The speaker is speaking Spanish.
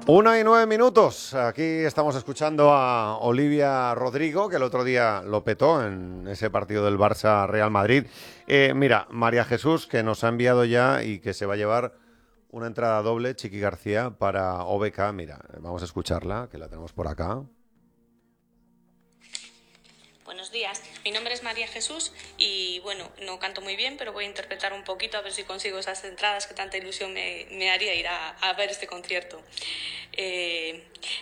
1:09. Aquí estamos escuchando a Olivia Rodrigo, que el otro día lo petó en ese partido del Barça-Real Madrid. Mira, María Jesús, que nos ha enviado ya y que se va a llevar una entrada doble, Chiqui García, para OBK. Mira, vamos a escucharla, que la tenemos por acá. Buenos días, mi nombre es María Jesús y bueno, no canto muy bien, pero voy a interpretar un poquito a ver si consigo esas entradas que tanta ilusión me haría ir a ver este concierto.